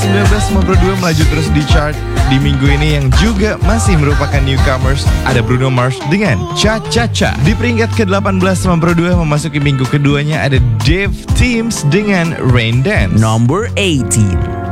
1992 melaju terus di chart di minggu ini yang juga masih merupakan newcomers. Ada Bruno Mars dengan Cha Cha Cha. Di peringkat ke-18 92 memasuki minggu keduanya ada Dave Teams dengan Rain Dance. Number 18.